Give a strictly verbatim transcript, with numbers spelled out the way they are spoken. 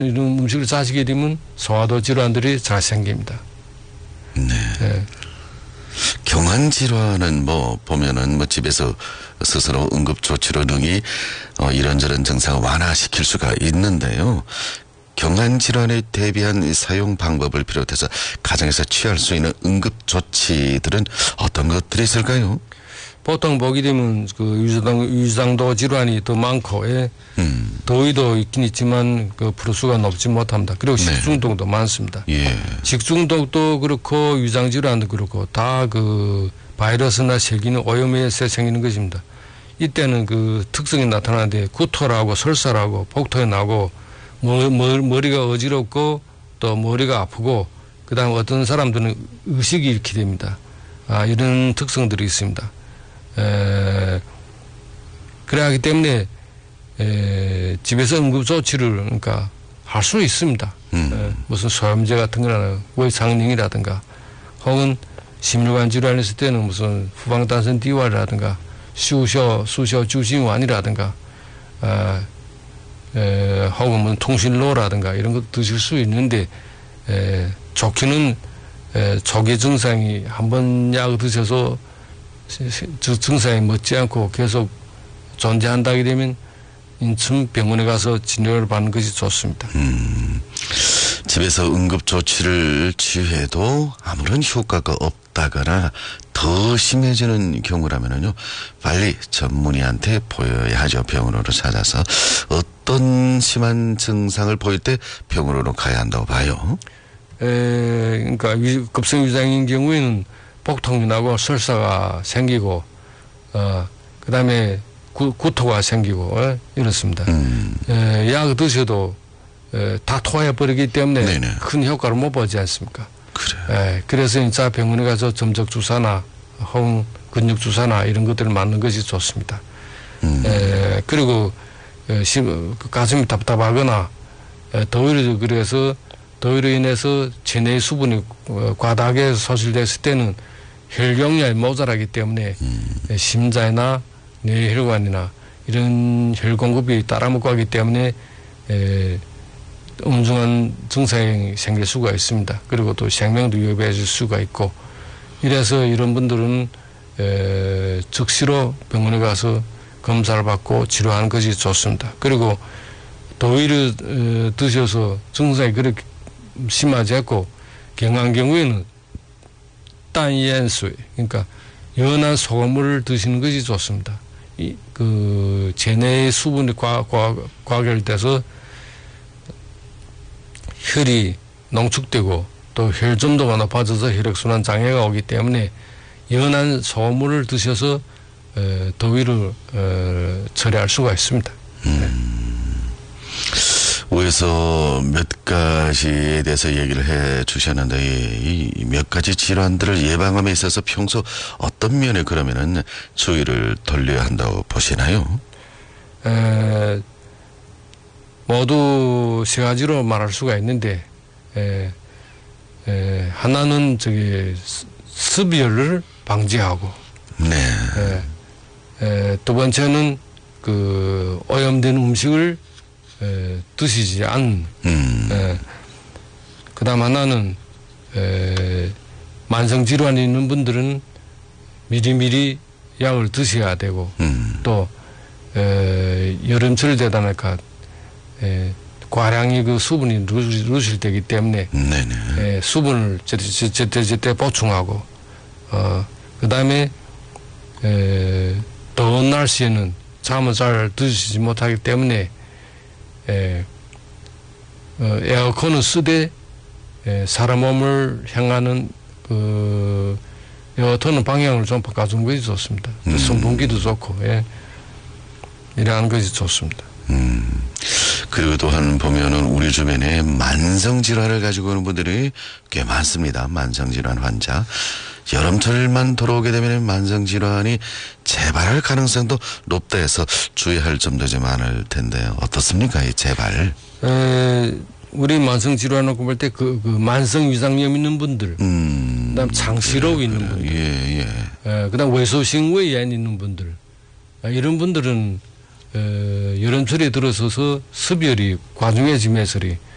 이런 음식을 자시게 되면 소화도 질환들이 잘 생깁니다. 네. 네. 경한 질환은 뭐 보면은 뭐 집에서 스스로 응급 조치로 능히 어 이런저런 증상을 완화시킬 수가 있는데요. 경한 질환에 대비한 사용 방법을 비롯해서 가정에서 취할 수 있는 응급 조치들은 어떤 것들이 있을까요? 보통 보게 되면 그 유상, 유상도 질환이 더 많고, 예. 음. 더위도 있긴 있지만 그 프로수가 높지 못합니다. 그리고 네. 식중독도 많습니다. 예. 식중독도 그렇고 유상 질환도 그렇고 다 그 바이러스나 세균의 오염에서 생기는 것입니다. 이때는 그 특성이 나타나는데 구토라고 설사라고 복통이 나고 머, 머, 머리가 어지럽고 또 머리가 아프고 그다음 어떤 사람들은 의식이 잃게 됩니다. 아, 이런 특성들이 있습니다. 에, 그래 하기 때문에 에, 집에서 응급조치를 그러니까 할 수 있습니다. 음. 에, 무슨 소염제 같은 거나胃상링이라든가 혹은 심혈관 질환이 있을 때는 무슨 후방단선 디왈이라든가 수쇼 수쇼 주신환이라든가 아, 에, 혹은 뭐 통신로라든가 이런 것 드실 수 있는데 에, 좋기는 에, 초기 증상이 한번 약 드셔서 증상이 멎지 않고 계속 존재한다게 되면 인천 병원에 가서 진료를 받는 것이 좋습니다. 음, 집에서 응급조치를 취해도 아무런 효과가 없다거나 더 심해지는 경우라면요 빨리 전문의한테 보여야 하죠. 병원으로 찾아서. 어떤 심한 증상을 보일 때 병원으로 가야 한다고 봐요? 에, 그러니까 급성위장인 경우에는 복통이 나고 설사가 생기고 어, 그 다음에 구토가 생기고 에, 이렇습니다. 음. 에, 약 드셔도 에, 다 토해버리기 때문에 네네. 큰 효과를 못 보지 않습니까? 그래요. 에, 그래서 진짜 병원에 가서 점적주사나 혹은 근육주사나 이런 것들을 맞는 것이 좋습니다. 음. 에, 그리고 에, 시, 가슴이 답답하거나 에, 더위를 그래서 더위로 인해서 체내의 수분이 과다하게 소실됐을 때는 혈경량이 모자라기 때문에 음. 심장이나 뇌혈관이나 이런 혈 공급이 따라먹고 하기 때문에 에, 엄중한 증상이 생길 수가 있습니다. 그리고 또 생명도 위협해질 수가 있고 이래서 이런 분들은 에, 즉시로 병원에 가서 검사를 받고 치료하는 것이 좋습니다. 그리고 더위를 에, 드셔서 증상이 그렇게 심하지 않고 경한 경우에는 딴이엔수이 그러니까 연한 소금을 드시는 것이 좋습니다. 이, 그 체내의 수분이 과, 과, 과결돼서 혈이 농축되고 또 혈점도가 높아져서 혈액순환 장애가 오기 때문에 연한 소금을 드셔서 에, 더위를 에, 처리할 수가 있습니다. 음. 네. 위에서 몇 가지에 대해서 얘기를 해 주셨는데 이 몇 가지 질환들을 예방함에 있어서 평소 어떤 면에 그러면은 주의를 돌려야 한다고 보시나요? 에, 모두 세 가지로 말할 수가 있는데 에, 에, 하나는 저기 습열을 방지하고 네. 에, 에, 두 번째는 그 오염된 음식을 에, 드시지 않는. 음. 그 다음 하나는, 에, 만성질환이 있는 분들은 미리미리 약을 드셔야 되고, 음. 또, 에, 여름철 되다 보니까, 에, 과량의 그 수분이 누실 때기 때문에, 에, 수분을 제때, 제때 보충하고, 어, 그 다음에, 에, 더운 날씨에는 잠을 잘 드시지 못하기 때문에, 에, 어, 에어컨을 쓰되 에, 사람 몸을 향하는 그 에어컨은 방향을 좀 바꿔주는 것이 좋습니다. 음. 선풍기도 좋고 예. 이러한 것이 좋습니다. 음. 그리고 또한 보면은 우리 주변에 만성질환을 가지고 오는 분들이 꽤 많습니다. 만성질환 환자. 여름철만 돌아오게 되면 만성질환이 재발할 가능성도 높다 해서 주의할 점도 좀 많을 텐데 어떻습니까? 이 재발. 에, 우리 만성질환을 볼 때 그, 그 만성위장염 있는 분들, 음, 그 다음 장시로 그래, 있는 그래. 분들, 예, 예. 에, 그 다음 외소식외염 있는 분들, 아, 이런 분들은 에, 여름철에 들어서서 습열이 과중해지면서